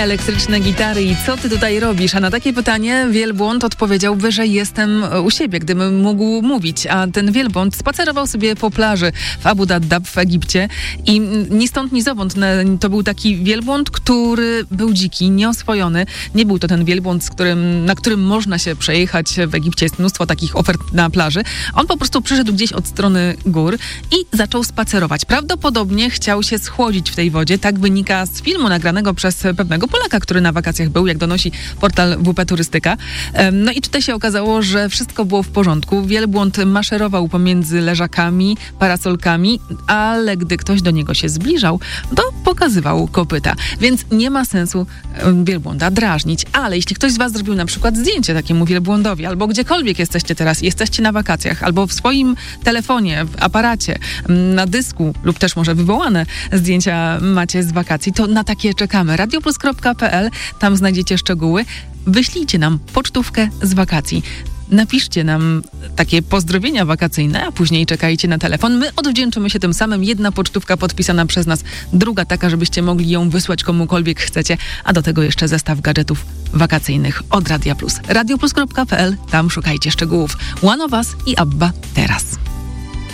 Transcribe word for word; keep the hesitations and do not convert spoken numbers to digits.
Elektryczne gitary i co ty tutaj robisz? A na takie pytanie wielbłąd odpowiedziałby, że jestem u siebie, gdybym mógł mówić. A ten wielbłąd spacerował sobie po plaży w Abu Dhabi w Egipcie i ni stąd, ni zowąd to był taki wielbłąd, który był dziki, nieoswojony. Nie był to ten wielbłąd, z którym, na którym można się przejechać. W Egipcie jest mnóstwo takich ofert na plaży. On po prostu przyszedł gdzieś od strony gór i zaczął spacerować. Prawdopodobnie chciał się schłodzić w tej wodzie. Tak wynika z filmu nagranego przez pewnego Polaka, który na wakacjach był, jak donosi portal W P Turystyka. No i tutaj się okazało, że wszystko było w porządku. Wielbłąd maszerował pomiędzy leżakami, parasolkami, ale gdy ktoś do niego się zbliżał, to pokazywał kopyta. Więc nie ma sensu wielbłąda drażnić. Ale jeśli ktoś z was zrobił na przykład zdjęcie takiemu wielbłądowi, albo gdziekolwiek jesteście teraz, jesteście na wakacjach, albo w swoim telefonie, w aparacie, na dysku, lub też może wywołane zdjęcia macie z wakacji, to na takie czekamy. radioplus kropka p l, tam znajdziecie szczegóły. Wyślijcie nam pocztówkę z wakacji. Napiszcie nam takie pozdrowienia wakacyjne, a później czekajcie na telefon. My odwdzięczymy się tym samym. Jedna pocztówka podpisana przez nas, druga taka, żebyście mogli ją wysłać komukolwiek chcecie, a do tego jeszcze zestaw gadżetów wakacyjnych od Radia Plus. radioplus kropka p l, tam szukajcie szczegółów. One of Us i Abba teraz.